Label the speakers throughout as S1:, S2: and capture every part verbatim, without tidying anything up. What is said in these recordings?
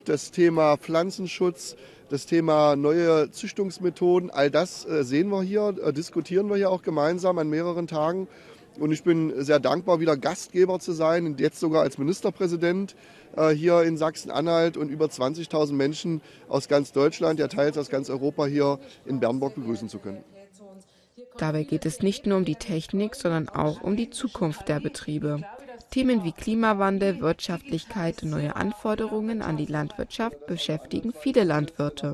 S1: Das Thema Pflanzenschutz, das Thema neue Züchtungsmethoden, all das äh, sehen wir hier, äh, diskutieren wir hier auch gemeinsam an mehreren Tagen. Und ich bin sehr dankbar, wieder Gastgeber zu sein, und jetzt sogar als Ministerpräsident äh, hier in Sachsen-Anhalt und über zwanzigtausend Menschen aus ganz Deutschland, ja teils aus ganz Europa hier in Bernburg begrüßen zu können.
S2: Dabei geht es nicht nur um die Technik, sondern auch um die Zukunft der Betriebe. Themen wie Klimawandel, Wirtschaftlichkeit und neue Anforderungen an die Landwirtschaft beschäftigen viele Landwirte.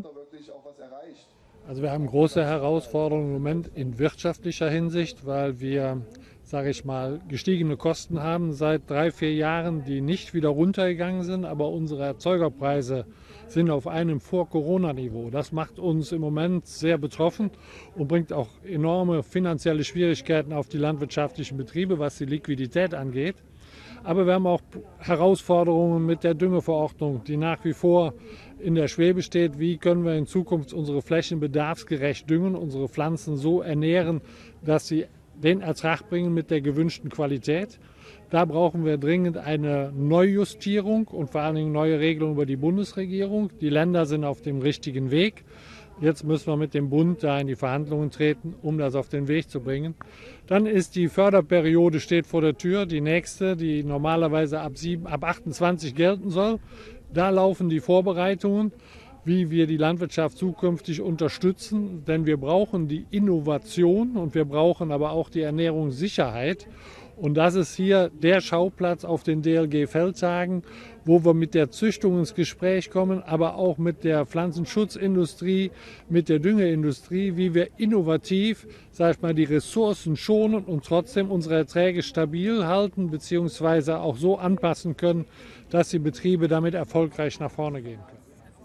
S3: Also wir haben große Herausforderungen im Moment in wirtschaftlicher Hinsicht, weil wir, sage ich mal, gestiegene Kosten haben seit drei, vier Jahren, die nicht wieder runtergegangen sind, aber unsere Erzeugerpreise sind auf einem Vor-Corona-Niveau. Das macht uns im Moment sehr betroffen und bringt auch enorme finanzielle Schwierigkeiten auf die landwirtschaftlichen Betriebe, was die Liquidität angeht. Aber wir haben auch Herausforderungen mit der Düngeverordnung, die nach wie vor in der Schwebe steht. Wie können wir in Zukunft unsere Flächen bedarfsgerecht düngen, unsere Pflanzen so ernähren, dass sie den Ertrag bringen mit der gewünschten Qualität? Da brauchen wir dringend eine Neujustierung und vor allen Dingen neue Regelungen über die Bundesregierung. Die Länder sind auf dem richtigen Weg. Jetzt müssen wir mit dem Bund da in die Verhandlungen treten, um das auf den Weg zu bringen. Dann ist die Förderperiode steht vor der Tür, die nächste, die normalerweise ab, sieben, ab achtundzwanzig gelten soll. Da laufen die Vorbereitungen, wie wir die Landwirtschaft zukünftig unterstützen. Denn wir brauchen die Innovation und wir brauchen aber auch die Ernährungssicherheit. Und das ist hier der Schauplatz auf den D L G-Feldtagen, wo wir mit der Züchtung ins Gespräch kommen, aber auch mit der Pflanzenschutzindustrie, mit der Düngeindustrie, wie wir innovativ, sag ich mal, die Ressourcen schonen und trotzdem unsere Erträge stabil halten, beziehungsweise auch so anpassen können, dass die Betriebe damit erfolgreich nach vorne gehen können.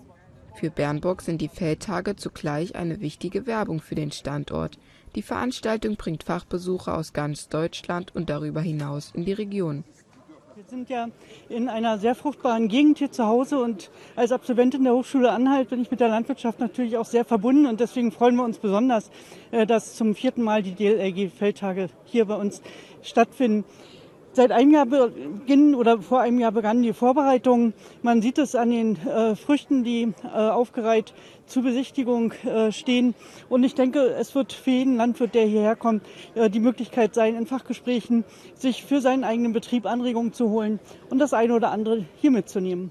S2: Für Bernburg sind die Feldtage zugleich eine wichtige Werbung für den Standort. Die Veranstaltung bringt Fachbesucher aus ganz Deutschland und darüber hinaus in die Region.
S4: Wir sind ja in einer sehr fruchtbaren Gegend hier zu Hause und als Absolventin der Hochschule Anhalt bin ich mit der Landwirtschaft natürlich auch sehr verbunden und deswegen freuen wir uns besonders, dass zum vierten Mal die D L R G-Feldtage hier bei uns stattfinden. Seit einem Jahr beginnen oder vor einem Jahr begannen die Vorbereitungen. Man sieht es an den äh, Früchten, die äh, aufgereiht zur Besichtigung äh, stehen. Und ich denke, es wird für jeden Landwirt, der hierher kommt, äh, die Möglichkeit sein, in Fachgesprächen sich für seinen eigenen Betrieb Anregungen zu holen und das eine oder andere hier mitzunehmen.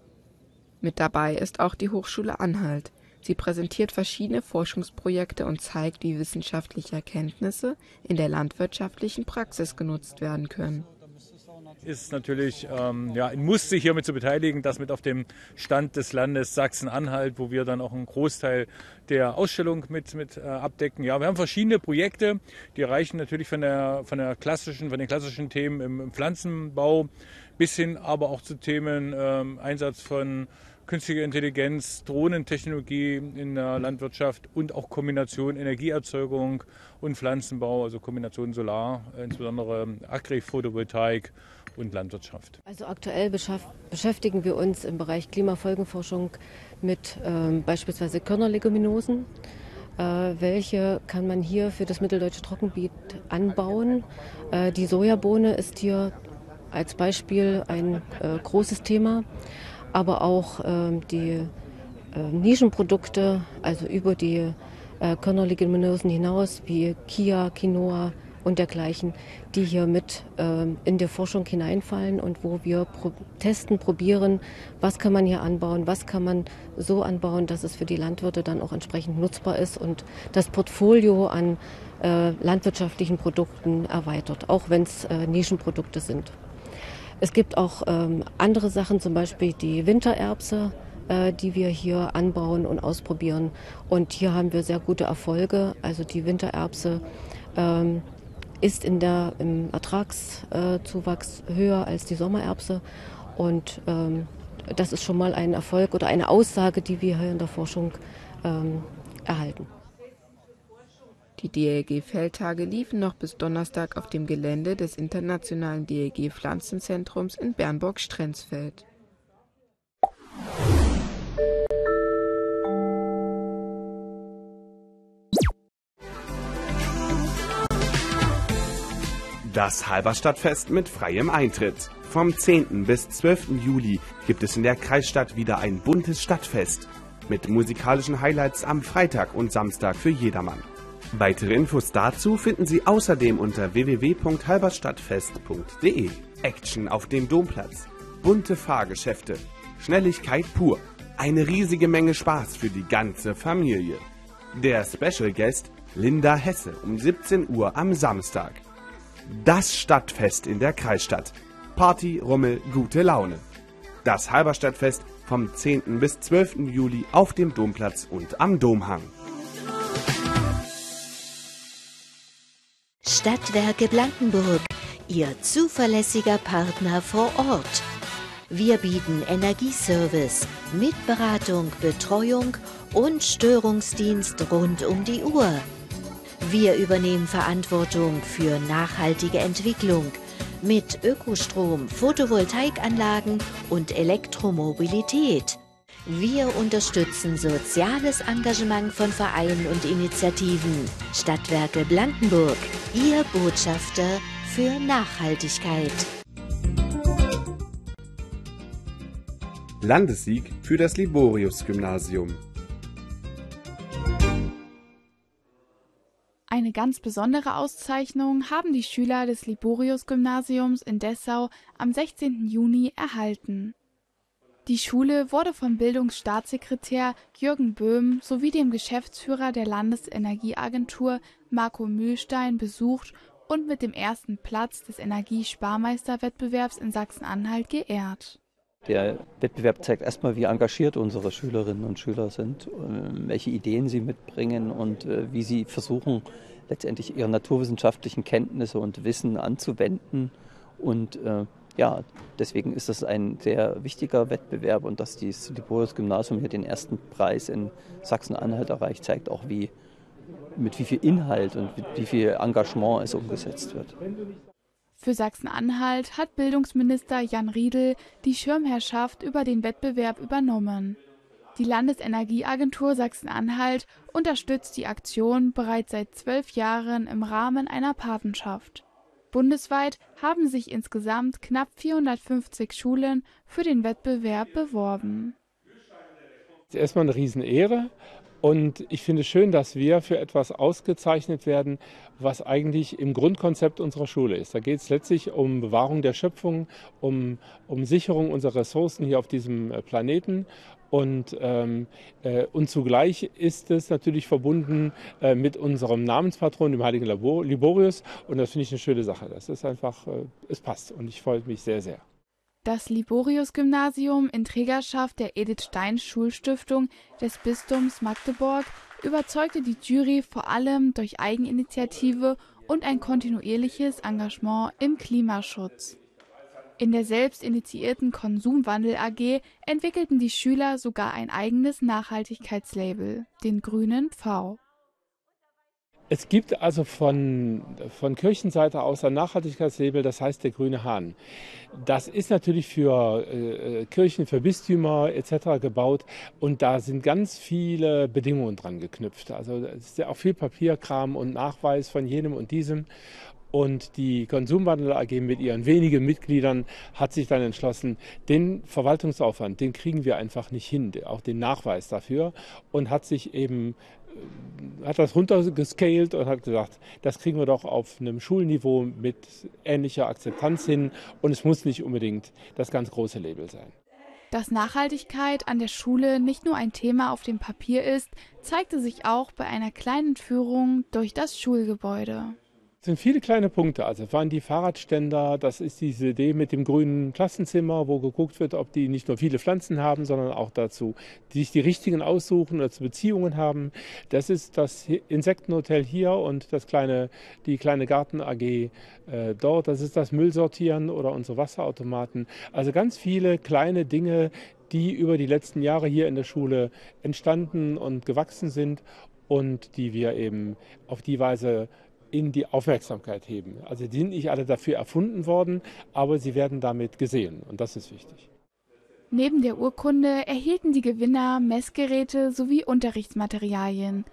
S2: Mit dabei ist auch die Hochschule Anhalt. Sie präsentiert verschiedene Forschungsprojekte und zeigt, wie wissenschaftliche Erkenntnisse in der landwirtschaftlichen Praxis genutzt werden können.
S5: Ist natürlich ähm, ja, ein Muss, sich hiermit zu beteiligen, das mit auf dem Stand des Landes Sachsen-Anhalt, wo wir dann auch einen Großteil der Ausstellung mit, mit äh, abdecken. Ja, wir haben verschiedene Projekte, die reichen natürlich von der, von der klassischen, von den klassischen Themen im, im Pflanzenbau bis hin aber auch zu Themen ähm, Einsatz von künstliche Intelligenz, Drohnentechnologie in der Landwirtschaft und auch Kombination Energieerzeugung und Pflanzenbau, also Kombination Solar, insbesondere Agri-Photovoltaik und Landwirtschaft.
S6: Also aktuell beschäftigen wir uns im Bereich Klimafolgenforschung mit ähm, beispielsweise Körnerleguminosen. Äh, welche kann man hier für das mitteldeutsche Trockengebiet anbauen? Äh, die Sojabohne ist hier als Beispiel ein äh, großes Thema. Aber auch ähm, die äh, Nischenprodukte, also über die äh, Körnerleguminosen hinaus, wie Chia, Quinoa und dergleichen, die hier mit ähm, in die Forschung hineinfallen und wo wir pro- testen, probieren, was kann man hier anbauen, was kann man so anbauen, dass es für die Landwirte dann auch entsprechend nutzbar ist und das Portfolio an äh, landwirtschaftlichen Produkten erweitert, auch wenn es äh, Nischenprodukte sind. Es gibt auch ähm, andere Sachen, zum Beispiel die Wintererbse, äh, die wir hier anbauen und ausprobieren. Und hier haben wir sehr gute Erfolge. Also die Wintererbse ähm, ist in der, im Ertragszuwachs äh, höher als die Sommererbse. Und ähm, das ist schon mal ein Erfolg oder eine Aussage, die wir hier in der Forschung ähm, erhalten.
S2: Die D L G-Feldtage liefen noch bis Donnerstag auf dem Gelände des Internationalen D L G-Pflanzenzentrums in Bernburg-Strenzfeld.
S7: Das Halberstadtfest mit freiem Eintritt. Vom zehnten bis zwölften Juli gibt es in der Kreisstadt wieder ein buntes Stadtfest mit musikalischen Highlights am Freitag und Samstag für jedermann. Weitere Infos dazu finden Sie außerdem unter w w w punkt halberstadtfest punkt d e. Action auf dem Domplatz, bunte Fahrgeschäfte, Schnelligkeit pur, eine riesige Menge Spaß für die ganze Familie. Der Special Guest Linda Hesse um siebzehn Uhr am Samstag. Das Stadtfest in der Kreisstadt. Party, Rummel, gute Laune. Das Halberstadtfest vom zehnten bis zwölften Juli auf dem Domplatz und am Domhang.
S8: Stadtwerke Blankenburg, Ihr zuverlässiger Partner vor Ort. Wir bieten Energieservice mit Beratung, Betreuung und Störungsdienst rund um die Uhr. Wir übernehmen Verantwortung für nachhaltige Entwicklung mit Ökostrom, Photovoltaikanlagen und Elektromobilität. Wir unterstützen soziales Engagement von Vereinen und Initiativen. Stadtwerke Blankenburg, Ihr Botschafter für Nachhaltigkeit.
S7: Landessieg für das Liborius-Gymnasium.
S9: Eine ganz besondere Auszeichnung haben die Schüler des Liborius-Gymnasiums in Dessau am sechzehnten Juni erhalten. Die Schule wurde vom Bildungsstaatssekretär Jürgen Böhm sowie dem Geschäftsführer der Landesenergieagentur Marco Mühlstein besucht und mit dem ersten Platz des Energiesparmeisterwettbewerbs in Sachsen-Anhalt geehrt.
S10: Der Wettbewerb zeigt erstmal, wie engagiert unsere Schülerinnen und Schüler sind, welche Ideen sie mitbringen und wie sie versuchen, letztendlich ihre naturwissenschaftlichen Kenntnisse und Wissen anzuwenden. Und äh, ja, deswegen ist das ein sehr wichtiger Wettbewerb, und dass das Liborius-Gymnasium hier den ersten Preis in Sachsen-Anhalt erreicht, zeigt auch, wie, mit wie viel Inhalt und mit wie viel Engagement es umgesetzt wird.
S9: Für Sachsen-Anhalt hat Bildungsminister Jan Riedl die Schirmherrschaft über den Wettbewerb übernommen. Die Landesenergieagentur Sachsen-Anhalt unterstützt die Aktion bereits seit zwölf Jahren im Rahmen einer Patenschaft. Bundesweit haben sich insgesamt knapp vierhundertfünfzig Schulen für den Wettbewerb beworben.
S3: Das ist erstmal eine Riesenehre. Und ich finde es schön, dass wir für etwas ausgezeichnet werden, was eigentlich im Grundkonzept unserer Schule ist. Da geht es letztlich um Bewahrung der Schöpfung, um, um Sicherung unserer Ressourcen hier auf diesem Planeten. Und, ähm, äh, und zugleich ist es natürlich verbunden äh, mit unserem Namenspatron, dem heiligen Liborius. Und das finde ich eine schöne Sache. Das ist einfach, äh, es passt, und ich freue mich sehr, sehr.
S9: Das Liborius-Gymnasium in Trägerschaft der Edith-Stein-Schulstiftung des Bistums Magdeburg überzeugte die Jury vor allem durch Eigeninitiative und ein kontinuierliches Engagement im Klimaschutz. In der selbst initiierten Konsumwandel A G entwickelten die Schüler sogar ein eigenes Nachhaltigkeitslabel, den grünen Pfau.
S3: Es gibt also von, von Kirchenseite aus ein Nachhaltigkeitslabel, das heißt der grüne Hahn. Das ist natürlich für äh, Kirchen, für Bistümer et cetera gebaut, und da sind ganz viele Bedingungen dran geknüpft. Also es ist ja auch viel Papierkram und Nachweis von jenem und diesem. Und die Konsumwandel A G mit ihren wenigen Mitgliedern hat sich dann entschlossen, den Verwaltungsaufwand, den kriegen wir einfach nicht hin, auch den Nachweis dafür, und hat sich eben hat das runtergescaled und hat gesagt, das kriegen wir doch auf einem Schulniveau mit ähnlicher Akzeptanz hin, und es muss nicht unbedingt das ganz große Label sein.
S9: Dass Nachhaltigkeit an der Schule nicht nur ein Thema auf dem Papier ist, zeigte sich auch bei einer kleinen Führung durch das Schulgebäude.
S3: Es sind viele kleine Punkte. Also waren die Fahrradständer, das ist diese Idee mit dem grünen Klassenzimmer, wo geguckt wird, ob die nicht nur viele Pflanzen haben, sondern auch dazu, die sich die richtigen aussuchen oder zu Beziehungen haben. Das ist das Insektenhotel hier und das kleine, die kleine Garten-A G äh, dort. Das ist das Müllsortieren oder unsere Wasserautomaten. Also ganz viele kleine Dinge, die über die letzten Jahre hier in der Schule entstanden und gewachsen sind und die wir eben auf die Weise in die Aufmerksamkeit heben. Also die sind nicht alle dafür erfunden worden, aber sie werden damit gesehen, und das ist wichtig.
S9: Neben der Urkunde erhielten die Gewinner Messgeräte sowie Unterrichtsmaterialien.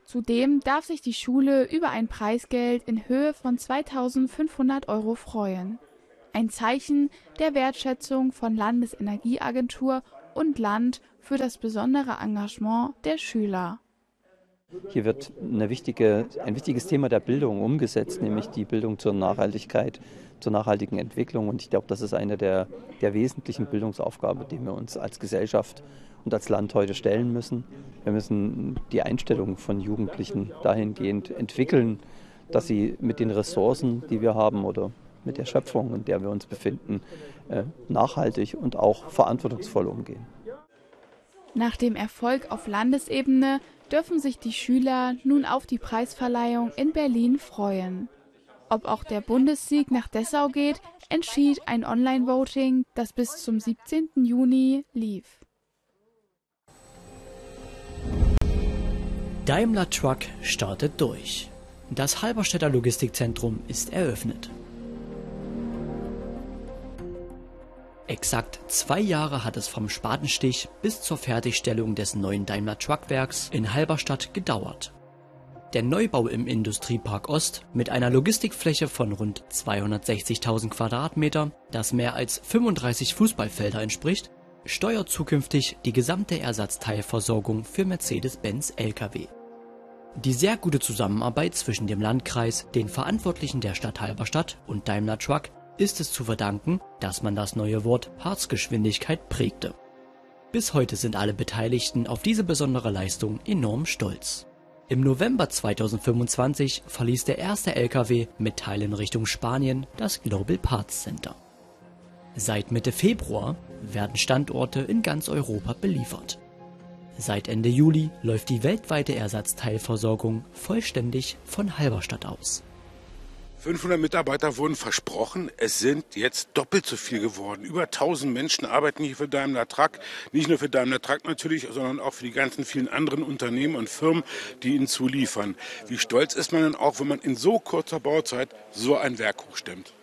S9: Zudem darf sich die Schule über ein Preisgeld in Höhe von zweitausendfünfhundert Euro freuen. Ein Zeichen der Wertschätzung von Landesenergieagentur und Land für das besondere Engagement der Schüler.
S10: Hier wird eine wichtige, ein wichtiges Thema der Bildung umgesetzt, nämlich die Bildung zur Nachhaltigkeit, zur nachhaltigen Entwicklung. Und ich glaube, das ist eine der, der wesentlichen Bildungsaufgaben, die wir uns als Gesellschaft und als Land heute stellen müssen. Wir müssen die Einstellung von Jugendlichen dahingehend entwickeln, dass sie mit den Ressourcen, die wir haben oder mit der Schöpfung, in der wir uns befinden, nachhaltig und auch verantwortungsvoll umgehen.
S9: Nach dem Erfolg auf Landesebene dürfen sich die Schüler nun auf die Preisverleihung in Berlin freuen. Ob auch der Bundessieg nach Dessau geht, entschied ein Online-Voting, das bis zum siebzehnten Juni lief.
S11: Daimler Truck startet durch. Das Halberstädter Logistikzentrum ist eröffnet. Exakt zwei Jahre hat es vom Spatenstich bis zur Fertigstellung des neuen Daimler Truckwerks in Halberstadt gedauert. Der Neubau im Industriepark Ost mit einer Logistikfläche von rund zweihundertsechzigtausend Quadratmeter, das mehr als fünfunddreißig Fußballfelder entspricht, steuert zukünftig die gesamte Ersatzteilversorgung für Mercedes-Benz L K W. Die sehr gute Zusammenarbeit zwischen dem Landkreis, den Verantwortlichen der Stadt Halberstadt und Daimler Truck ist es zu verdanken, dass man das neue Wort Herzgeschwindigkeit prägte. Bis heute sind alle Beteiligten auf diese besondere Leistung enorm stolz. Im November zweitausendfünfundzwanzig verließ der erste L K W mit Teilen Richtung Spanien das Global Parts Center. Seit Mitte Februar werden Standorte in ganz Europa beliefert. Seit Ende Juli läuft die weltweite Ersatzteilversorgung vollständig von Halberstadt aus.
S12: fünfhundert Mitarbeiter wurden versprochen, es sind jetzt doppelt so viel geworden. Über tausend Menschen arbeiten hier für Daimler Truck. Nicht nur für Daimler Truck natürlich, sondern auch für die ganzen vielen anderen Unternehmen und Firmen, die ihnen zuliefern. Wie stolz ist man denn auch, wenn man in so kurzer Bauzeit so ein Werk hochstemmt?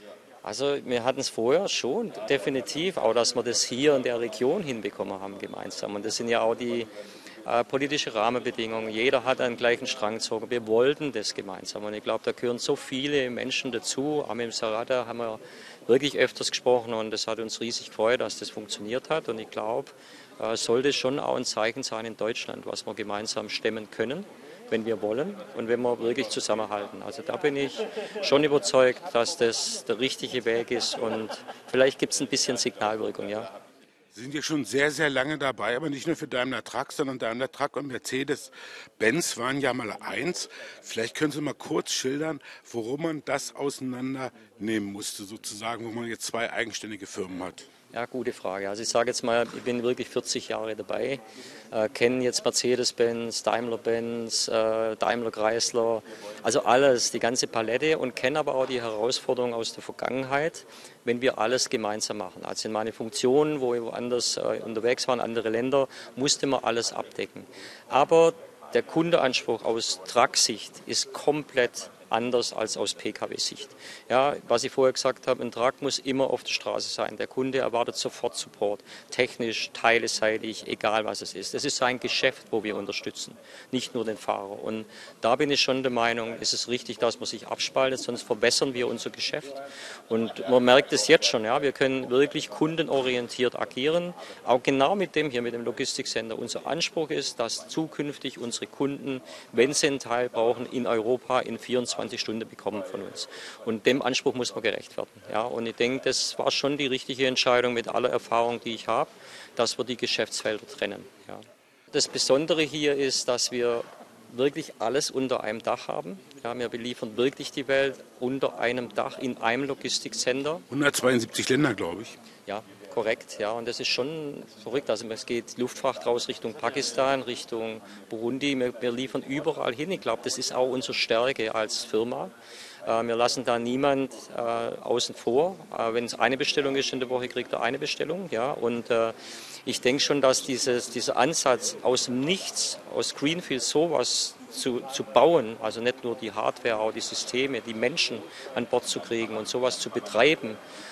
S13: Also wir hatten es vorher schon, definitiv, auch dass wir das hier in der Region hinbekommen haben gemeinsam. Und das sind ja auch die äh, politische Rahmenbedingungen. Jeder hat einen gleichen Strang gezogen. Wir wollten das gemeinsam. Und ich glaube, da gehören so viele Menschen dazu. Auch mit dem Sarada haben wir wirklich öfters gesprochen und das hat uns riesig gefreut, dass das funktioniert hat. Und ich glaube, äh, sollte schon auch ein Zeichen sein in Deutschland, was wir gemeinsam stemmen können, wenn wir wollen und wenn wir wirklich zusammenhalten. Also da bin ich schon überzeugt, dass das der richtige Weg ist und vielleicht gibt es ein bisschen Signalwirkung, ja.
S12: Sie sind ja schon sehr, sehr lange dabei, aber nicht nur für Daimler Truck, sondern Daimler Truck und Mercedes-Benz waren ja mal eins. Vielleicht können Sie mal kurz schildern, worum man das auseinandernehmen musste, sozusagen, wo man jetzt zwei eigenständige Firmen hat.
S13: Ja, gute Frage. Also ich sage jetzt mal, ich bin wirklich vierzig Jahre dabei, äh, kenne jetzt Mercedes-Benz, Daimler-Benz, äh, Daimler-Chrysler, also alles, die ganze Palette und kenne aber auch die Herausforderungen aus der Vergangenheit, wenn wir alles gemeinsam machen. Also in meine Funktionen, wo wir woanders äh, unterwegs waren, andere Länder, musste man alles abdecken. Aber der Kundeanspruch aus Truck-Sicht ist komplett anders als aus P K W-Sicht. Ja, was ich vorher gesagt habe, ein Truck muss immer auf der Straße sein. Der Kunde erwartet sofort Support, technisch, teileseitig, egal was es ist. Das ist ein Geschäft, wo wir unterstützen, nicht nur den Fahrer. Und da bin ich schon der Meinung, es ist richtig, dass man sich abspaltet, sonst verbessern wir unser Geschäft. Und man merkt es jetzt schon, ja, wir können wirklich kundenorientiert agieren, auch genau mit dem hier, mit dem Logistikcenter. Unser Anspruch ist, dass zukünftig unsere Kunden, wenn sie einen Teil brauchen, in Europa in vierundzwanzig Stunden bekommen von uns. Und dem Anspruch muss man gerecht werden. Ja, und ich denke, das war schon die richtige Entscheidung mit aller Erfahrung, die ich habe, dass wir die Geschäftsfelder trennen. Ja. Das Besondere hier ist, dass wir wirklich alles unter einem Dach haben. Ja, wir beliefern wirklich die Welt unter einem Dach in einem Logistikcenter.
S12: hundertzweiundsiebzig Länder, glaube ich.
S13: Ja, korrekt. Ja, und das ist schon verrückt. Also es geht Luftfracht raus Richtung Pakistan, Richtung Burundi. Wir, wir liefern überall hin. Ich glaube, das ist auch unsere Stärke als Firma. Äh, wir lassen da niemand äh, außen vor. Äh, wenn es eine Bestellung ist in der Woche, kriegt er eine Bestellung. Ja, und äh, ich denke schon, dass dieses, dieser Ansatz aus dem Nichts, aus Greenfield sowas zu, zu bauen, also nicht nur die Hardware, auch die Systeme, die Menschen an Bord zu kriegen und sowas zu betreiben,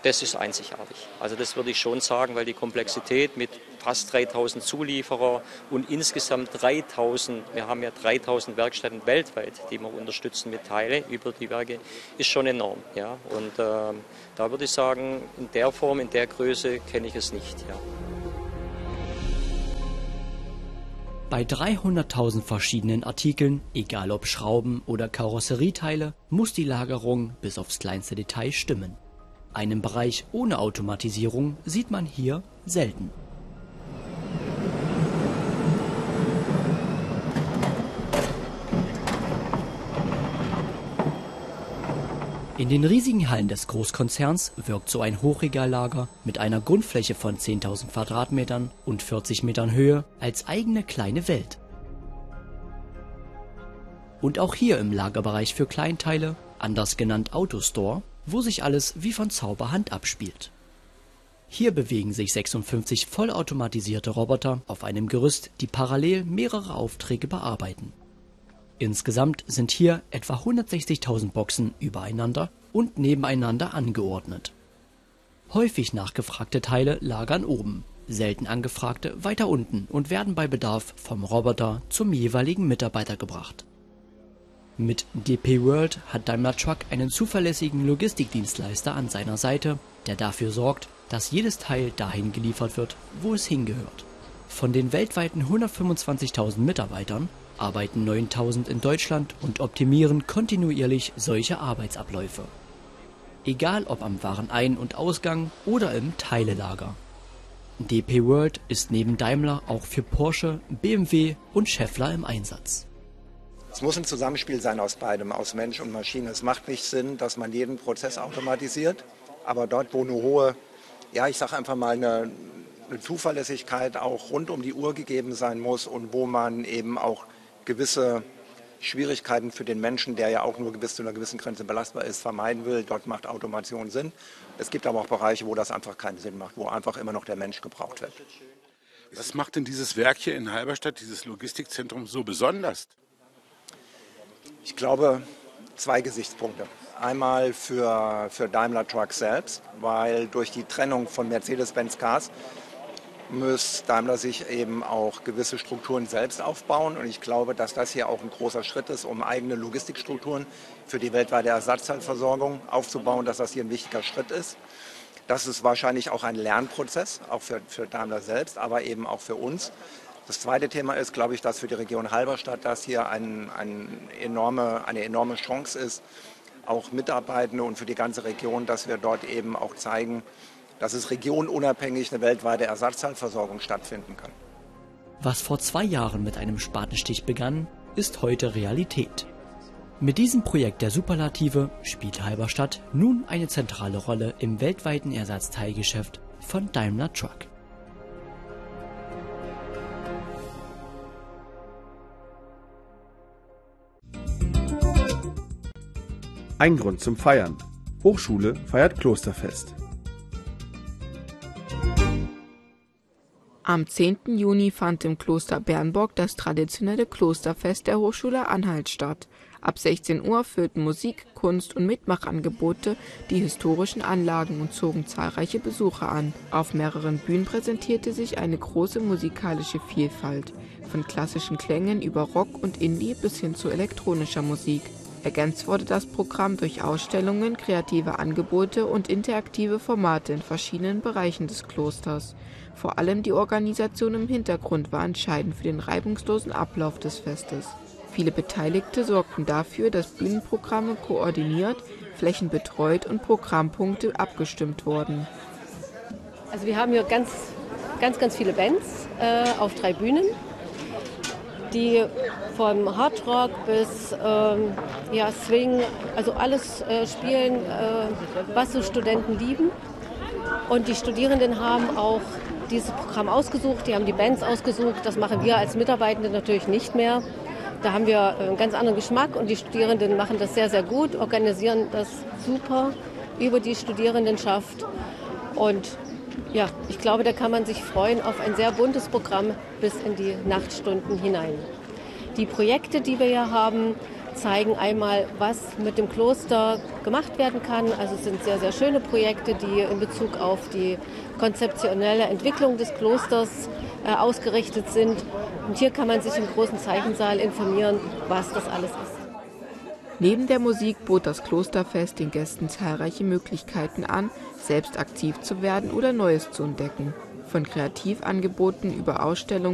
S13: das ist einzigartig. Also das würde ich schon sagen, weil die Komplexität mit fast dreitausend Zulieferer und insgesamt dreitausend, wir haben ja dreitausend Werkstätten weltweit, die wir unterstützen mit Teile über die Werke, ist schon enorm. Ja? Und äh, da würde ich sagen, in der Form, in der Größe kenne ich es nicht. Ja.
S11: Bei dreihunderttausend verschiedenen Artikeln, egal ob Schrauben oder Karosserieteile, muss die Lagerung bis aufs kleinste Detail stimmen. Einen Bereich ohne Automatisierung sieht man hier selten. In den riesigen Hallen des Großkonzerns wirkt so ein Hochregallager mit einer Grundfläche von zehntausend Quadratmetern und vierzig Metern Höhe als eigene kleine Welt. Und auch hier im Lagerbereich für Kleinteile, anders genannt Autostore, wo sich alles wie von Zauberhand abspielt. Hier bewegen sich sechsundfünfzig vollautomatisierte Roboter auf einem Gerüst, die parallel mehrere Aufträge bearbeiten. Insgesamt sind hier etwa hundertsechzigtausend Boxen übereinander und nebeneinander angeordnet. Häufig nachgefragte Teile lagern oben, selten angefragte weiter unten und werden bei Bedarf vom Roboter zum jeweiligen Mitarbeiter gebracht. Mit D P World hat Daimler Truck einen zuverlässigen Logistikdienstleister an seiner Seite, der dafür sorgt, dass jedes Teil dahin geliefert wird, wo es hingehört. Von den weltweiten hundertfünfundzwanzigtausend Mitarbeitern arbeiten neuntausend in Deutschland und optimieren kontinuierlich solche Arbeitsabläufe. Egal ob am Warenein- und Ausgang oder im Teilelager. D P World ist neben Daimler auch für Porsche, B M W und Schaeffler im Einsatz.
S14: Es muss ein Zusammenspiel sein aus beidem, aus Mensch und Maschine. Es macht nicht Sinn, dass man jeden Prozess automatisiert, aber dort, wo eine hohe, ja, ich sage einfach mal eine, eine Zuverlässigkeit auch rund um die Uhr gegeben sein muss und wo man eben auch gewisse Schwierigkeiten für den Menschen, der ja auch nur bis zu einer gewissen Grenze belastbar ist, vermeiden will. Dort macht Automation Sinn. Es gibt aber auch Bereiche, wo das einfach keinen Sinn macht, wo einfach immer noch der Mensch gebraucht wird.
S12: Was macht denn dieses Werk hier in Halberstadt, dieses Logistikzentrum, so besonders?
S14: Ich glaube, zwei Gesichtspunkte. Einmal für, für Daimler Truck selbst, weil durch die Trennung von Mercedes-Benz Cars muss Daimler sich eben auch gewisse Strukturen selbst aufbauen. Und ich glaube, dass das hier auch ein großer Schritt ist, um eigene Logistikstrukturen für die weltweite Ersatzteilversorgung aufzubauen, dass das hier ein wichtiger Schritt ist. Das ist wahrscheinlich auch ein Lernprozess, auch für, für Daimler selbst, aber eben auch für uns. Das zweite Thema ist, glaube ich, dass für die Region Halberstadt das hier ein, ein enorme, eine enorme Chance ist, auch Mitarbeitende und für die ganze Region, dass wir dort eben auch zeigen, dass es regionunabhängig eine weltweite Ersatzteilversorgung stattfinden kann.
S11: Was vor zwei Jahren mit einem Spatenstich begann, ist heute Realität. Mit diesem Projekt der Superlative spielt Halberstadt nun eine zentrale Rolle im weltweiten Ersatzteilgeschäft von Daimler Truck.
S7: Ein Grund zum Feiern. Hochschule feiert Klosterfest.
S2: Am zehnten Juni fand im Kloster Bernburg das traditionelle Klosterfest der Hochschule Anhalt statt. Ab sechzehn Uhr führten Musik, Kunst und Mitmachangebote die historischen Anlagen und zogen zahlreiche Besucher an. Auf mehreren Bühnen präsentierte sich eine große musikalische Vielfalt, von klassischen Klängen über Rock und Indie bis hin zu elektronischer Musik. Ergänzt wurde das Programm durch Ausstellungen, kreative Angebote und interaktive Formate in verschiedenen Bereichen des Klosters. Vor allem die Organisation im Hintergrund war entscheidend für den reibungslosen Ablauf des Festes. Viele Beteiligte sorgten dafür, dass Bühnenprogramme koordiniert, flächenbetreut und Programmpunkte abgestimmt wurden.
S6: Also wir haben hier ganz, ganz, ganz viele Bands äh, auf drei Bühnen, die vom Hardrock bis ähm, ja, Swing, also alles äh, spielen, äh, was so Studenten lieben. Und die Studierenden haben auch dieses Programm ausgesucht, die haben die Bands ausgesucht. Das machen wir als Mitarbeitende natürlich nicht mehr. Da haben wir einen ganz anderen Geschmack und die Studierenden machen das sehr, sehr gut, organisieren das super über die Studierendenschaft. Und ja, ich glaube, da kann man sich freuen auf ein sehr buntes Programm bis in die Nachtstunden hinein. Die Projekte, die wir hier haben, zeigen einmal, was mit dem Kloster gemacht werden kann. Also es sind sehr, sehr schöne Projekte, die in Bezug auf die konzeptionelle Entwicklung des Klosters äh, ausgerichtet sind. Und hier kann man sich im großen Zeichensaal informieren, was das alles ist.
S2: Neben der Musik bot das Klosterfest den Gästen zahlreiche Möglichkeiten an, selbst aktiv zu werden oder Neues zu entdecken. Von Kreativangeboten über Ausstellungen